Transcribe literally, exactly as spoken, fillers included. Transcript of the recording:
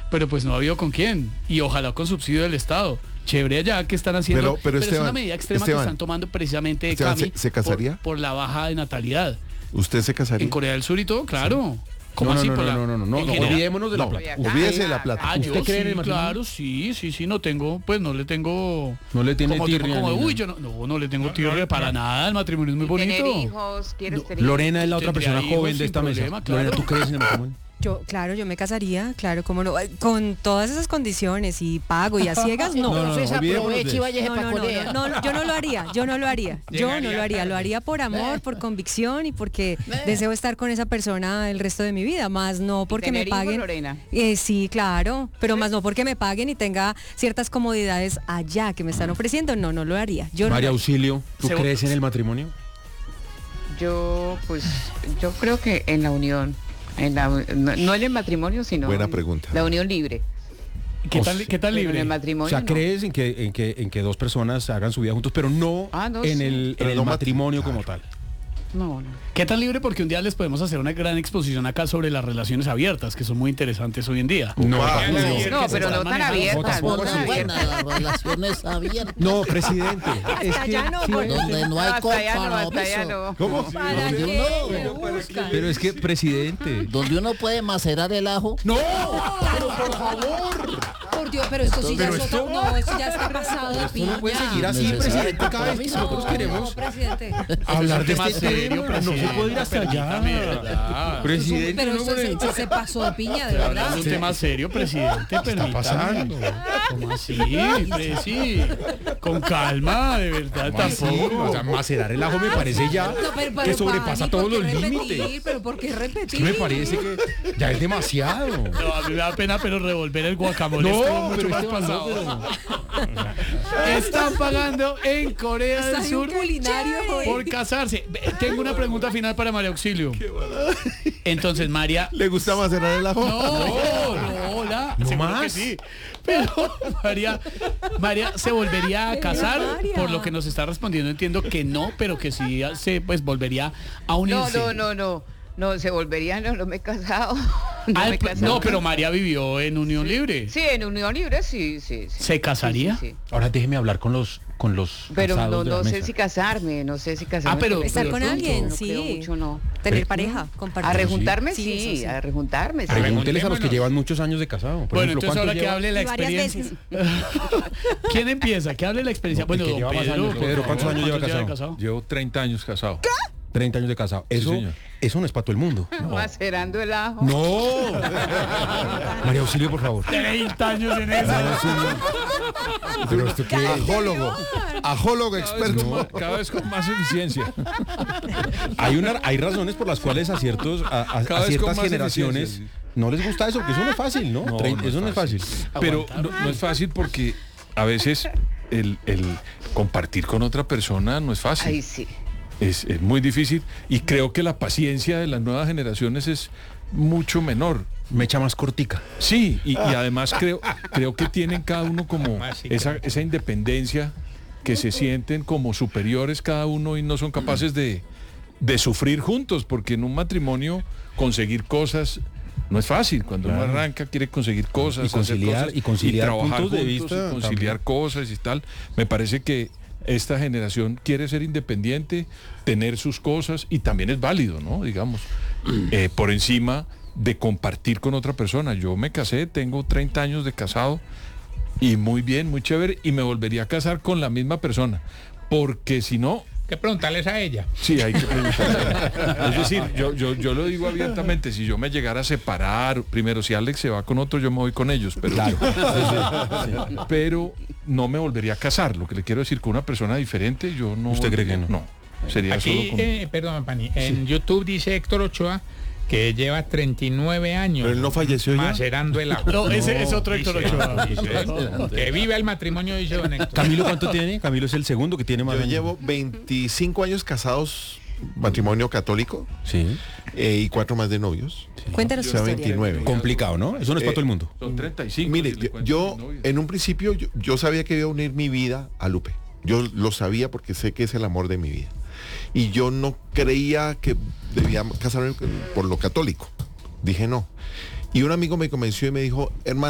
pero pues no ha habido con quién. Y ojalá con subsidio del Estado. Chévere allá que están haciendo. Pero, pero, Esteban, es una medida extrema Esteban, que están tomando precisamente, Esteban, Cami, ¿se, se casaría? Por, por la baja de natalidad. ¿Usted se casaría? En Corea del Sur y todo, claro. Sí. ¿Cómo no, así? no, por no, la, no, no, no, no, en no, general? olvidémonos de la No, plata. olvídese de la plata. Ah, yo ¿Usted cree sí, en el matrimonio? claro, sí, sí, sí, no tengo, pues no le tengo... No le tiene como, tipo, tirria como, ni uy, nada. yo no, no, no le tengo tirria para nada, el matrimonio es muy bonito. Tener hijos, ¿quieres No, tener hijos? Lorena es la otra Tendría persona hijos joven de sin esta problema, mesa. claro. Lorena, ¿tú crees en el matrimonio? Yo, claro, yo me casaría, claro, cómo no, con todas esas condiciones y pago y a ciegas, no. No, no, Entonces olvidémonos aproveche de y váyase No, para no, no, Corea. no, no, yo no lo haría, yo no lo haría, yo no Llegaría lo haría, lo tarde. haría por amor, por convicción y porque deseo estar con esa persona el resto de mi vida, más no porque me tener hijos, paguen. Lorena? Eh, sí, claro, pero más no porque me paguen y tenga ciertas comodidades allá que me están ofreciendo, no, no lo haría. Yo María no. Auxilio, ¿tú Se- crees en el matrimonio? Yo, pues, yo creo que en la unión, en la, no, no en el matrimonio, sino Buena en pregunta. la unión libre. ¿Qué tal, qué tal Pero en libre? el O matrimonio sea, no. ¿crees en que, en que en que dos personas hagan su vida juntos, pero no, Ah, no, en sí. el, en Pero el no mat- matrimonio como tal? No, no. ¿Qué tan libre? Porque un día les podemos hacer una gran exposición acá sobre las relaciones abiertas, que son muy interesantes hoy en día. No, Ah, no, No, que se pero están no tan manejando. abiertas, no tampoco tan así. abiertas. Buenas relaciones abiertas. no, presidente. es que, allá no, sí, porque- Donde no hay Hasta allá no, hasta allá compromiso. no. ¿Cómo? ¿Para Donde qué uno- me buscan? pero es que, presidente. Donde uno puede macerar el ajo. No, Por Dios, pero esto sí ya Pero es esto- otro, no, esto ya está pasado de esto no puede piña. seguir así, Necesario presidente. Cada vez que compromiso. nosotros No, queremos presidente. hablar de tema este serio, tema, no se puede ir hasta allá. Presidente, Pero no, esto se, hombre. se pasó de piña, de Hablando verdad. de un tema serio, presidente, ¿Qué está permítame. pasando? ¿Cómo así, presi? Con calma, de verdad, ¿Cómo así? tampoco. O sea, macerar el ajo me parece ya No, pero- pero, que sobrepasa Pani, todos ¿por los qué repetir? límites. Pero ¿por qué Es repetir? que me parece que ya es demasiado. No, a mí me da pena, pero revolver el guacamole estuvo No, mucho pero más Esteban, no, pasado. Están pagando en Corea del Está Sur bien culinario hoy. por casarse. Ve, Tengo una pregunta final para María Auxilio. Entonces, María... ¿Le gusta macerar el ajo? No, no, hola. ¿No seguro más? que sí. Pero María, María se volvería a casar, María. por lo que nos está respondiendo entiendo que no, pero que sí se pues volvería a No, unirse. no, no, no. No, se volvería, no, no me he casado. No, Ah, me he p- casado. no, pero María vivió en unión libre. Sí, en unión libre, sí, sí. sí. ¿Se casaría? Sí, sí, sí. Ahora déjeme hablar con los con los Pero casados no, de la no sé mesa. si casarme, no sé si casarme. Ah, pero- con- Estar pero con pronto. alguien, No sí. creo mucho, no. Tener Pero- pareja, A compartir. rejuntarme, Sí, sí, eso sí. a rejuntarme. sí. Pregúnteles a los que llevan muchos años de casado. Por Bueno, ejemplo, entonces ahora ¿cuántos que lleva? hable la Y varias experiencia. ¿Quién empieza? Que hable la experiencia. No, bueno, el que don lleva más Pedro. años. por Pedro, favor, ¿cuántos años lleva de casado? Llevo treinta años casado. treinta años de casado. Eso, señor. eso no es para todo el mundo. Macerando el ajo. No. María Auxilio, por favor. treinta años en eso. Pero esto qué Ajólogo. Ajólogo Cada vez, experto. con más, cada vez con más eficiencia. hay una hay razones por las cuales a ciertos a, a- a Cada vez ciertas con más generaciones eficiencia, no les gusta eso, porque eso no es fácil, ¿no? No, Trein- no es eso no es fácil. Pero no, no es fácil porque a veces el, el compartir con otra persona no es fácil. Ay, sí. Es, es muy difícil y creo que la paciencia de las nuevas generaciones es mucho menor. Me echa más cortica. Sí, y, y además creo, creo que tienen cada uno como esa, esa independencia, que se sienten como superiores cada uno y no son capaces de, de sufrir juntos, porque en un matrimonio conseguir cosas no es fácil. Cuando Claro. uno arranca quiere conseguir cosas, Y hacer conciliar- cosas, y conciliar trabajar puntos de juntos, vista y conciliar también. cosas y tal. Me parece que esta generación quiere ser independiente, tener sus cosas y también es válido, ¿no? Digamos, eh, por encima de compartir con otra persona. Yo me casé, tengo treinta años de casado y muy bien, muy chévere, y me volvería a casar con la misma persona, porque si no... que preguntarles a ella. Sí, hay que preguntarle. Es decir, yo, yo, yo lo digo abiertamente, si yo me llegara a separar, primero si Alex se va con otro, yo me voy con ellos, pero, Claro. pero no me volvería a casar. Lo que le quiero decir, con una persona diferente, yo no... ¿Usted cree que no? No, sería solo Aquí, con... eh, perdón, Pani, en YouTube dice Héctor Ochoa que lleva treinta y nueve años. Pero él no falleció ya. Macerando el ajo. No, ese es otro Héctor Dice- Ochoa. dice, que viva el matrimonio, dice don Héctor. Camilo, ¿cuánto tiene? Camilo es el segundo que tiene más Yo años. llevo veinticinco años casados, matrimonio católico, Sí. eh, y cuatro más de novios. Cuéntanos O su sea, historia. veintinueve. Complicado, ¿no? Eso no es para Eh, todo el mundo. Son treinta y cinco. Mire, si le yo, cuento yo, mi novia. en un principio yo, yo sabía que iba a unir mi vida a Lupe. Yo lo sabía porque sé que es el amor de mi vida. Y yo no creía que debía casarme por lo católico. Dije no. Y un amigo me convenció y me dijo, hermano,